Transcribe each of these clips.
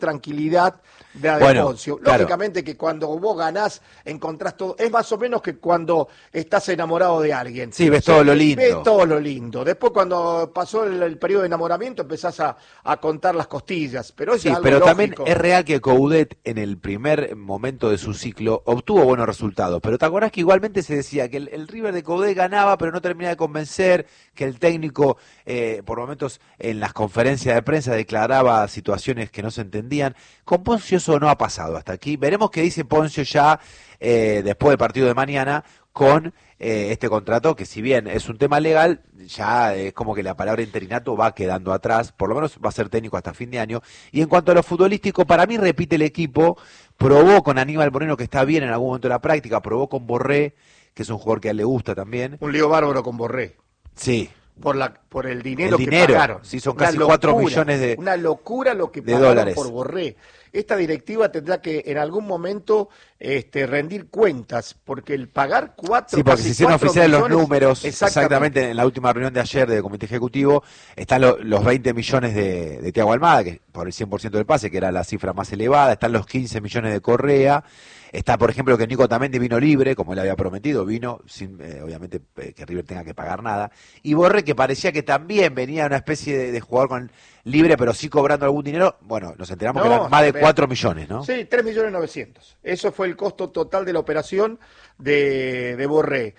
tranquilidad de la de Poncio. Lógicamente que cuando vos ganás, encontrás todo. Es más o menos que cuando estás enamorado de alguien. Sí, ves todo lo lindo. Ves todo lo lindo. Después cuando pasó el periodo de enamoramiento empezás a contar las costillas. Pero es algo lógico. También es real que Coudet en el primer momento de su ciclo obtuvo buenos resultados. Pero te acordás que igualmente se decía que el River de Coudet ganaba, pero no terminaba de convencer, que el técnico por momentos en las conferencias de prensa declaraba situaciones que no se entendían. Con Poncio eso no ha pasado hasta aquí. Veremos qué dice Poncio ya después del partido de mañana con este contrato, que si bien es un tema legal, ya es como que la palabra interinato va quedando atrás, por lo menos va a ser técnico hasta fin de año. Y en cuanto a lo futbolístico, para mí repite el equipo, probó con Aníbal Moreno, que está bien en algún momento de la práctica, probó con Borré, que es un jugador que a él le gusta también. Un lío bárbaro con Borré. Sí. Por el dinero que pagaron. Sí, son casi 4 millones de una locura lo que pagaron dólares por Borré. Esta directiva tendrá que en algún momento rendir cuentas, porque el pagar 4 Sí, porque se hicieron oficiales los números, exactamente en la última reunión de ayer del Comité Ejecutivo, están los 20 millones de Thiago Almada, que por el 100% del pase, que era la cifra más elevada, están los 15 millones de Correa. Está, por ejemplo, que Nico Tamendi vino libre, como él había prometido, vino sin, obviamente, que River tenga que pagar nada. Y Borré, que parecía que también venía una especie de jugador libre, pero sí cobrando algún dinero. Bueno, nos enteramos que eran más de 4 millones, ¿no? Sí, 3.900.000. Eso fue el costo total de la operación de Borré.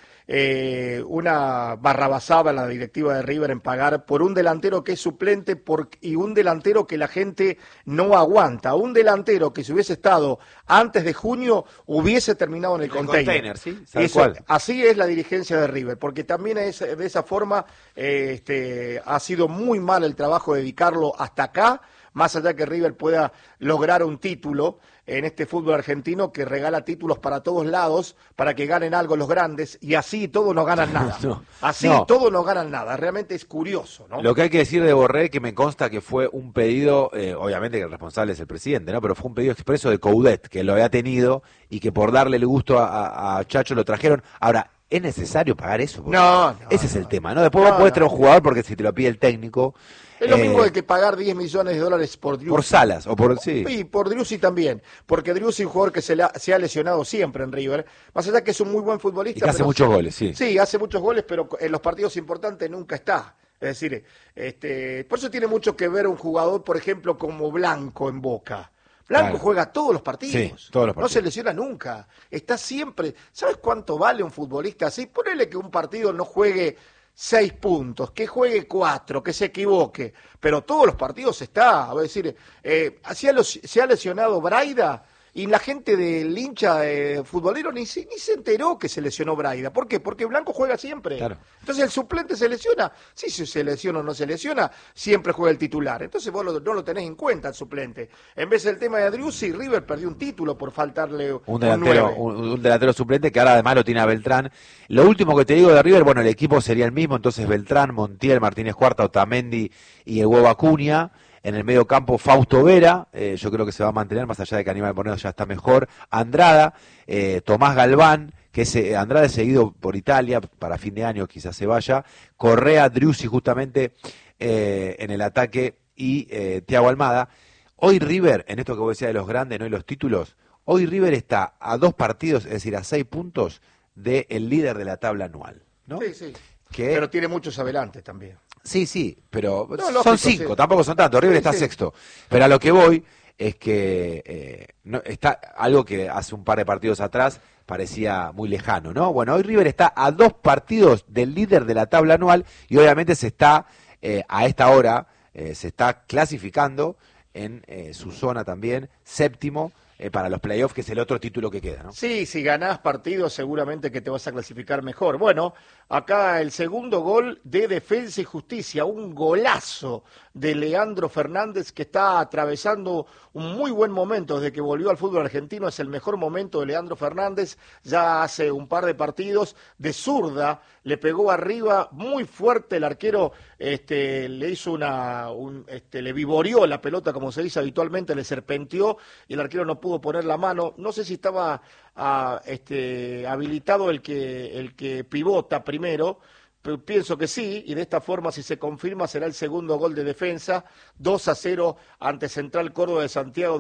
Una barrabasada en la directiva de River en pagar por un delantero que es suplente y un delantero que la gente no aguanta. Un delantero que si hubiese estado antes de junio hubiese terminado en el container. ¿Sí? Cual. Así es la dirigencia de River, porque también de esa forma ha sido muy mal el trabajo de dedicarlo hasta acá, más allá que River pueda lograr un título en este fútbol argentino que regala títulos para todos lados, para que ganen algo los grandes, y así todos no ganan nada. Todos no ganan nada. Realmente es curioso, ¿no? Lo que hay que decir de Borré, que me consta que fue un pedido, obviamente que el responsable es el presidente, ¿no? Pero fue un pedido expreso de Coudet, que lo había tenido, y que por darle el gusto a Chacho lo trajeron. Ahora, ¿es necesario pagar eso? No, ese es el tema, ¿no? Después vos podés tener un jugador, porque si te lo pide el técnico... Es lo mismo de que pagar 10 millones de dólares por Driussi. Por Salas, o por... Sí. Y por Driussi también, porque Driussi es un jugador que se ha lesionado siempre en River, más allá que es un muy buen futbolista. Y que hace muchos goles, sí. Sí, hace muchos goles, pero en los partidos importantes nunca está. Es decir, por eso tiene mucho que ver un jugador, por ejemplo, como Blanco en Boca. Blanco juega todos los partidos. Sí, todos los partidos. No se lesiona nunca. Está siempre... ¿Sabes cuánto vale un futbolista así? Ponele que un partido no juegue 6 puntos, que juegue 4, que se equivoque, pero todos los partidos está, a decir, se ha lesionado Braida y la gente del hincha futbolero ni se enteró que se lesionó Braida. ¿Por qué? Porque Blanco juega siempre. Claro. Entonces el suplente se lesiona. Sí, si se lesiona o no se lesiona, siempre juega el titular. Entonces vos no lo tenés en cuenta el suplente. En vez del tema de Driussi, River perdió un título por faltarle un delantero suplente que ahora además lo tiene a Beltrán. Lo último que te digo de River, bueno, el equipo sería el mismo, entonces Beltrán, Montiel, Martínez Cuarta, Otamendi y el huevo Acuña. En el medio campo, Fausto Vera, yo creo que se va a mantener, más allá de que Aníbal Moreno ya está mejor. Andrada, Tomás Galván, que Andrada es seguido por Italia, para fin de año quizás se vaya. Correa, Driussi justamente en el ataque y Thiago Almada. Hoy River, en esto que vos decías de los grandes, no y los títulos, hoy River está a 2 partidos, es decir, a 6 puntos del líder de la tabla anual, ¿no? Sí. Pero tiene muchos adelantes también. Sí, pero lógico, son 5, tampoco son tantos. River está sexto. Pero a lo que voy es que está algo que hace un par de partidos atrás parecía muy lejano, ¿no? Bueno, hoy River está a 2 partidos del líder de la tabla anual y obviamente se está, a esta hora, se está clasificando en su zona también, séptimo, para los playoffs, que es el otro título que queda, ¿no? Sí, si ganás partidos seguramente que te vas a clasificar mejor. Bueno, acá el segundo gol de Defensa y Justicia, un golazo de Leandro Fernández que está atravesando un muy buen momento desde que volvió al fútbol argentino. Es el mejor momento de Leandro Fernández, ya hace un par de partidos de zurda, le pegó arriba muy fuerte el arquero, le hizo le vivoreó la pelota como se dice habitualmente, le serpenteó y el arquero no pudo poner la mano. No sé si estaba habilitado el que pivota primero, Pienso que sí, y de esta forma, si se confirma, será el segundo gol de Defensa, 2-0 ante Central Córdoba de Santiago.